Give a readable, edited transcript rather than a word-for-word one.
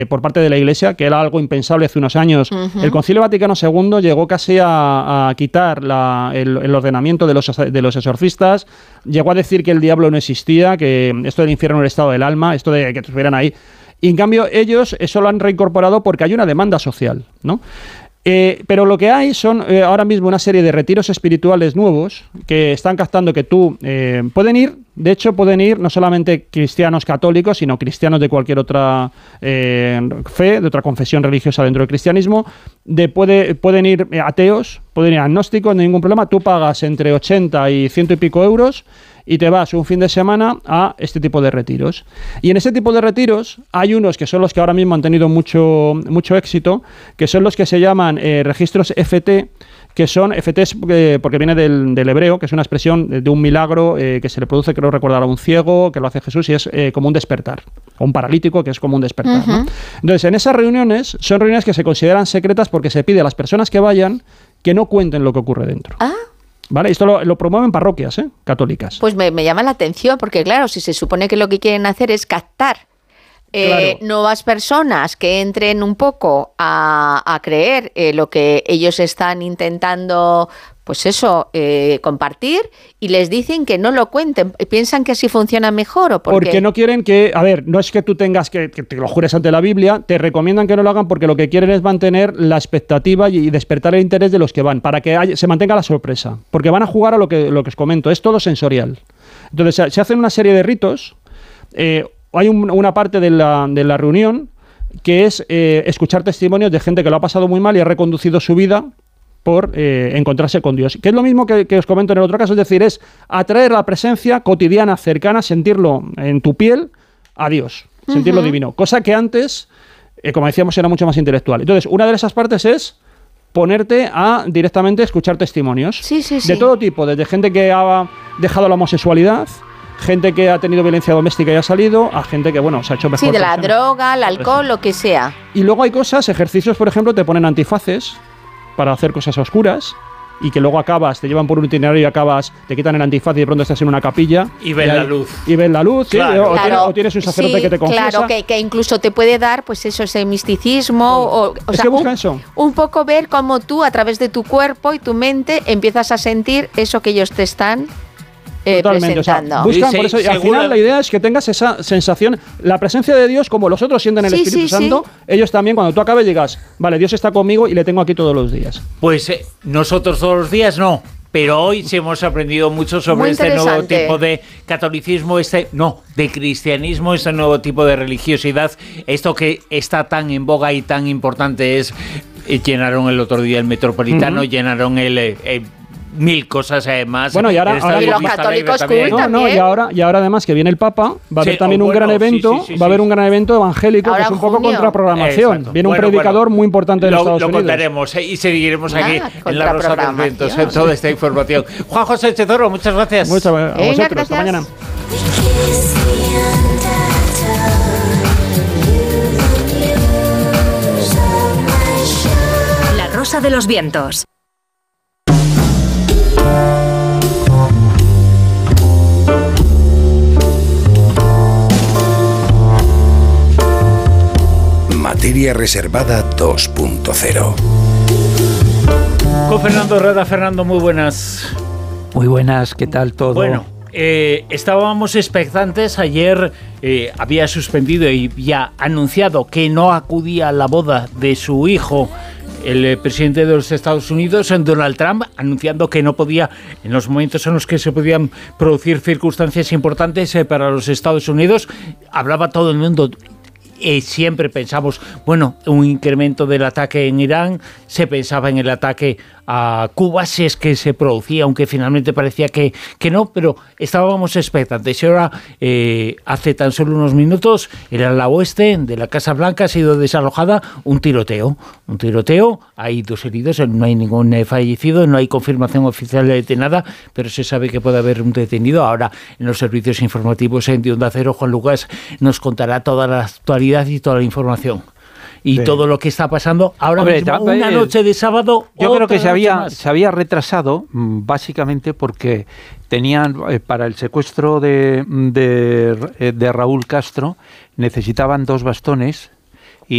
por parte de la Iglesia, que era algo impensable hace unos años. El Concilio Vaticano II llegó casi a quitar el ordenamiento de los exorcistas, llegó a decir que el diablo no existía, que esto del infierno era el estado del alma, esto de que estuvieran ahí. Y en cambio ellos eso lo han reincorporado porque hay una demanda social, ¿no? Pero lo que hay son ahora mismo una serie de retiros espirituales nuevos que están captando que pueden ir no solamente cristianos católicos, sino cristianos de cualquier otra fe, de otra confesión religiosa dentro del cristianismo, pueden ir ateos, pueden ir agnósticos, no hay ningún problema. Tú pagas entre 80 y 100 y pico euros y te vas un fin de semana a este tipo de retiros. Y en ese tipo de retiros hay unos que son los que ahora mismo han tenido mucho éxito, que son los que se llaman registros FT, que son FTs porque viene del hebreo, que es una expresión de un milagro que se le produce, creo recordar, a un ciego, que lo hace Jesús, y es como un despertar, o un paralítico, que es como un despertar, ¿no? Entonces, en esas reuniones, son reuniones que se consideran secretas porque se pide a las personas que vayan que no cuenten lo que ocurre dentro. ¿Vale? Esto lo promueven parroquias católicas. Pues me llama la atención, porque claro, si se supone que lo que quieren hacer es captar nuevas personas que entren un poco a creer lo que ellos están intentando, pues eso, compartir, y les dicen que no lo cuenten. ¿Piensan que así funciona mejor o por qué? Porque no quieren que, a ver, no es que tú tengas que te lo jures ante la Biblia, te recomiendan que no lo hagan porque lo que quieren es mantener la expectativa y despertar el interés de los que van, para que se mantenga la sorpresa, porque van a jugar a lo que os comento, es todo sensorial. Entonces se hacen una serie de ritos. Hay una parte de la reunión que es escuchar testimonios de gente que lo ha pasado muy mal y ha reconducido su vida por encontrarse con Dios. Que es lo mismo que os comento en el otro caso, es decir, es atraer la presencia cotidiana, cercana, sentirlo en tu piel a Dios, sentirlo divino. Cosa que antes, como decíamos, era mucho más intelectual. Entonces, una de esas partes es ponerte a directamente escuchar testimonios de todo tipo, desde gente que ha dejado la homosexualidad, gente que ha tenido violencia doméstica y ha salido, a gente que, bueno, se ha hecho mejor. Sí, de la droga, el alcohol, lo que sea. Y luego hay ejercicios, por ejemplo, te ponen antifaces para hacer cosas oscuras y que luego te llevan por un itinerario y te quitan el antifaz y de pronto estás en una capilla. Y ves la luz. Y ves la luz, claro. O tienes un sacerdote que te confiesa. Claro, que incluso te puede dar, pues eso, ese misticismo. O sea, que busca eso. Un poco ver cómo tú, a través de tu cuerpo y tu mente, empiezas a sentir eso que ellos te están totalmente, presentando. O sea, buscan por eso, y al final la idea es que tengas esa sensación, la presencia de Dios, como los otros sienten el Espíritu Santo, ellos también, cuando tú acabes, digas, vale, Dios está conmigo y le tengo aquí todos los días. Pues nosotros todos los días no, pero hoy sí hemos aprendido mucho sobre este nuevo tipo de catolicismo, de cristianismo, este nuevo tipo de religiosidad, esto que está tan en boga y tan importante es, llenaron el otro día el Metropolitano, llenaron mil cosas además. Bueno, y ahora y los católicos cool también. Y ahora además que viene el Papa, va a haber también un gran evento, va a haber un gran evento evangélico, ahora que es un poco contraprogramación. Exacto. Viene un predicador muy importante de Estados Unidos. Lo contaremos y seguiremos aquí en La Rosa de los Vientos, en toda esta información. Juan José Chezorro, muchas gracias. Muchas gracias a vosotros. Hasta mañana. La Rosa de los Vientos. Materia Reservada 2.0. Con Fernando Herrera. Fernando, muy buenas. Muy buenas, ¿qué tal todo? Bueno, estábamos expectantes. Ayer había suspendido y ya anunciado que no acudía a la boda de su hijo, el presidente de los Estados Unidos, Donald Trump, anunciando que no podía, en los momentos en los que se podían producir circunstancias importantes para los Estados Unidos. Hablaba todo el mundo. Siempre pensamos, bueno, un incremento del ataque en Irán, se pensaba en el ataque a Cuba, si es que se producía, aunque finalmente parecía que no, pero estábamos expectantes. Y ahora, hace tan solo unos minutos, en el ala oeste de la Casa Blanca ha sido desalojada un tiroteo, hay 2 heridos, no hay ningún fallecido, no hay confirmación oficial de nada, pero se sabe que puede haber un detenido. Ahora, en los servicios informativos de Onda Cero, Juan Lucas nos contará toda la actualidad y toda la información. Y todo lo que está pasando ahora mismo, una noche de sábado. Yo creo que se había retrasado, básicamente porque tenían, para el secuestro de Raúl Castro, necesitaban 2 bastones